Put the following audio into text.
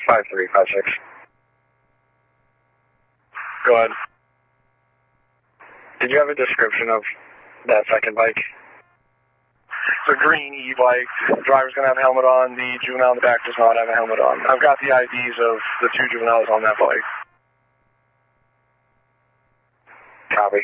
5356. Go ahead. Did you have a description of that second bike? It's a green e-bike. The driver's going to have a helmet on. The juvenile in the back does not have a helmet on. I've got the IDs of the 2 juveniles on that bike. Copy.